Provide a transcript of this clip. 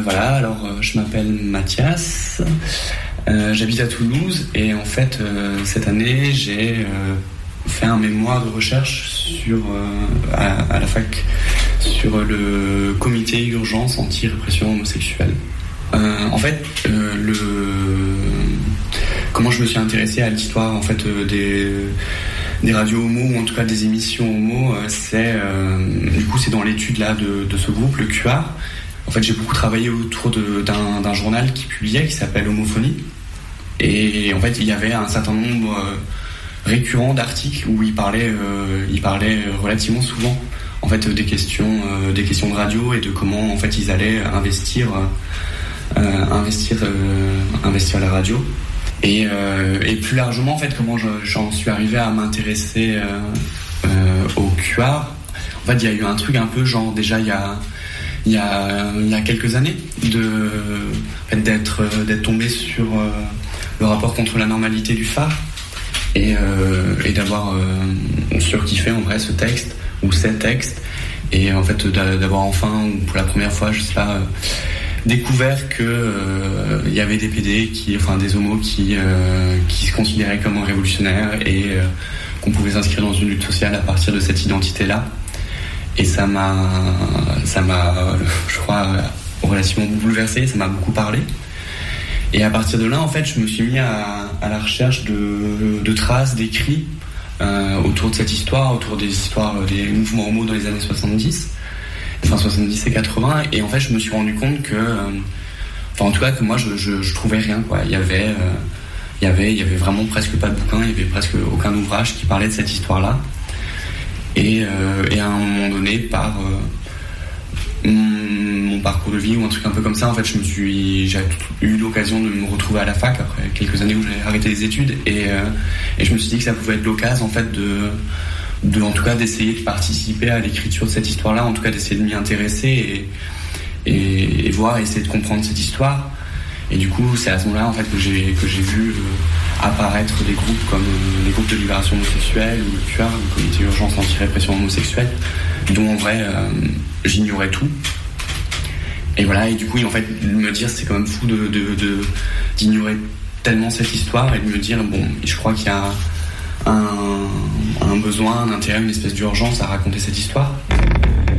Voilà, alors je m'appelle Mathias, j'habite à Toulouse et en fait cette année j'ai fait un mémoire de recherche à la fac sur le comité urgence anti-répression homosexuelle. En fait, comment je me suis intéressé à l'histoire en fait des radios homo, ou en tout cas des émissions homo, c'est dans l'étude là de ce groupe, le QR. En fait, j'ai beaucoup travaillé autour d'un journal qui publiait, qui s'appelle Homophonie. Et en fait, il y avait un certain nombre récurrent d'articles où il parlait relativement souvent en fait des questions de radio et de comment en fait ils allaient investir la radio. Et plus largement en fait comment j'en suis arrivé à m'intéresser au QR. En fait, il y a eu un truc un peu genre déjà il y a quelques années d'être tombé sur le rapport contre la normalité du phare et d'avoir surkiffé en vrai ce texte ou ces textes et en fait d'avoir enfin pour la première fois je sais pas découvert que il y avait des PD des homos qui se considéraient comme révolutionnaires et qu'on pouvait s'inscrire dans une lutte sociale à partir de cette identité là. Et ça m'a, je crois, relativement bouleversé, ça m'a beaucoup parlé. Et à partir de là, en fait, je me suis mis à la recherche de traces, d'écrits autour de cette histoire, autour des histoires des mouvements homo dans les années 70 et 80. Et en fait, je me suis rendu compte que, en tout cas, que moi, je trouvais rien, quoi. Il y avait vraiment presque pas de bouquin, il y avait presque aucun ouvrage qui parlait de cette histoire-là. Et à un moment donné, par mon parcours de vie ou un truc un peu comme ça, en fait, j'ai eu l'occasion de me retrouver à la fac après quelques années où j'ai arrêté les études et je me suis dit que ça pouvait être l'occasion en fait de en tout cas d'essayer de participer à l'écriture de cette histoire-là, en tout cas d'essayer de m'y intéresser et voir, essayer de comprendre cette histoire. Et du coup, c'est à ce moment-là en fait que j'ai vu apparaître des groupes comme les groupes de libération homosexuelle ou le QR, le comité urgence anti-répression homosexuelle, dont en vrai j'ignorais tout. Et voilà, et du coup, en fait, me dire c'est quand même fou d'ignorer tellement cette histoire et de me dire bon, je crois qu'il y a un besoin, un intérêt, une espèce d'urgence à raconter cette histoire.